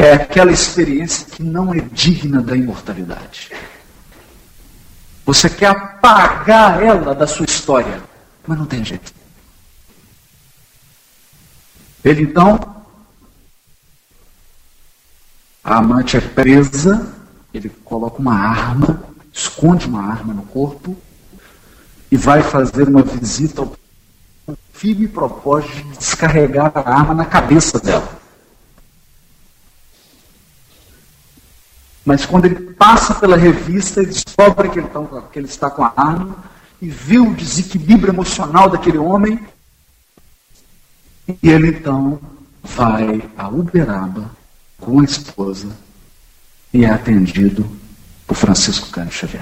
é aquela experiência que não é digna da imortalidade. Você quer apagar ela da sua história, mas não tem jeito. Ele então, a amante é presa, ele coloca uma arma, esconde uma arma no corpo e vai fazer uma visita ao firme propósito de descarregar a arma na cabeça dela. Mas quando ele passa pela revista, ele descobre que ele está com a arma e vê o desequilíbrio emocional daquele homem. E ele então vai a Uberaba com a esposa e é atendido por Francisco Cândido Xavier.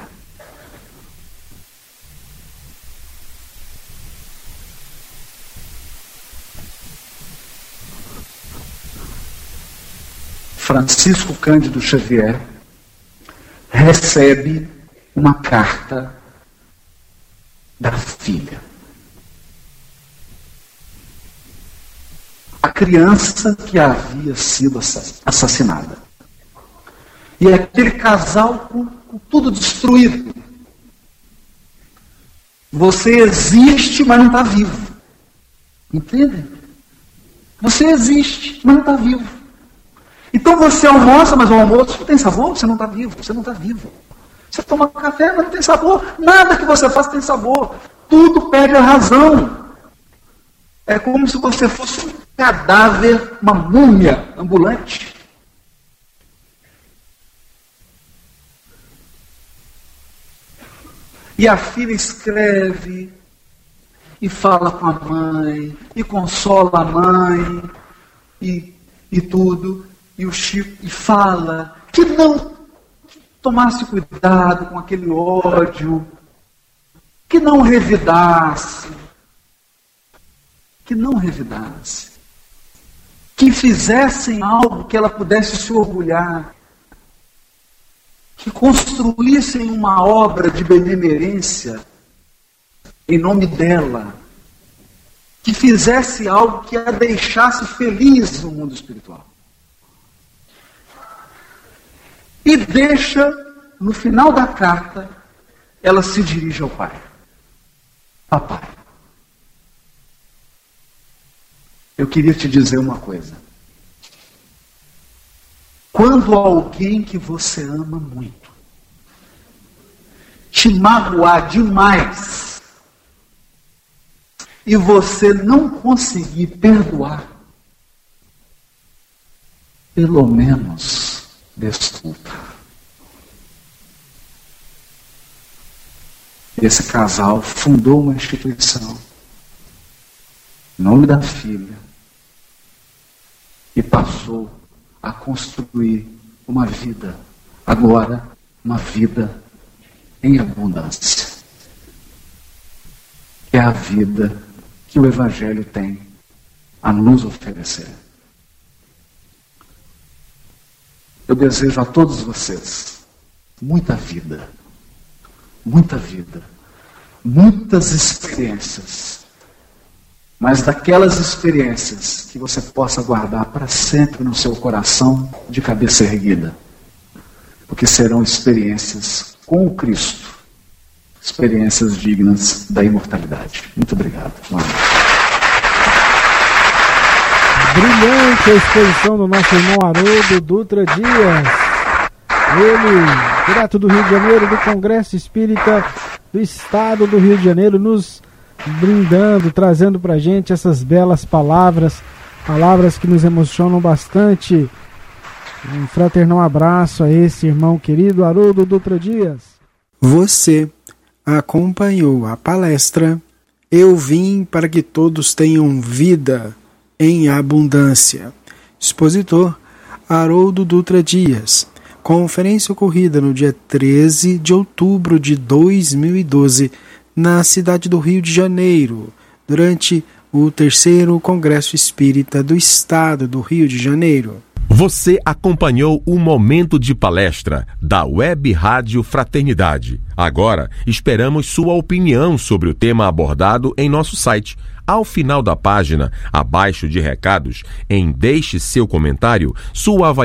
Francisco Cândido Xavier recebe uma carta da filha. A criança que havia sido assassinada. E é aquele casal com tudo destruído. Você existe, mas não está vivo. Entende? Você existe, mas não está vivo. Então você almoça, mas o almoço não tem sabor, você não está vivo, você não está vivo. Você toma café, mas não tem sabor. Nada que você faça tem sabor. Tudo perde a razão. É como se você fosse um cadáver, uma múmia ambulante. E a filha escreve, e fala com a mãe, e consola a mãe, e tudo. E o Chico fala que não tomasse cuidado com aquele ódio, que não revidasse, que fizessem algo que ela pudesse se orgulhar, que construíssem uma obra de benemerência em nome dela, que fizesse algo que a deixasse feliz no mundo espiritual. E deixa, no final da carta, ela se dirige ao pai. Papai, eu queria te dizer uma coisa. Quando alguém que você ama muito te magoar demais e você não conseguir perdoar, pelo menos desculpa. Esse casal fundou uma instituição em nome da filha e passou a construir uma vida, agora uma vida em abundância. É a vida que o Evangelho tem a nos oferecer. Eu desejo a todos vocês muita vida, muitas experiências, mas daquelas experiências que você possa guardar para sempre no seu coração de cabeça erguida, porque serão experiências com o Cristo, experiências dignas da imortalidade. Muito obrigado. Brilhante a exposição do nosso irmão Haroldo Dutra Dias. Ele, direto do Rio de Janeiro, do Congresso Espírita do Estado do Rio de Janeiro, nos brindando, trazendo pra gente essas belas palavras que nos emocionam bastante. Um fraternal abraço a esse irmão querido Haroldo Dutra Dias. Você acompanhou a palestra Eu Vim para que Todos Tenham Vida em Abundância. Expositor Haroldo Dutra Dias. Conferência ocorrida no dia 13 de outubro de 2012 na cidade do Rio de Janeiro, durante o 3º Congresso Espírita do Estado do Rio de Janeiro. Você acompanhou o Momento de Palestra da Web Rádio Fraternidade. Agora, esperamos sua opinião sobre o tema abordado em nosso site. Ao final da página, abaixo de recados, em Deixe seu comentário, sua avaliação